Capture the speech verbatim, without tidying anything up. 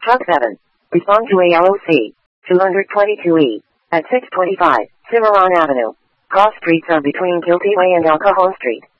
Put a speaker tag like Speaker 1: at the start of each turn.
Speaker 1: Truck seven. Respond to A L O C. two twenty-two E. At six twenty-five, Cimarron Avenue. Cross streets are between Kilty Way and El Cajon Street.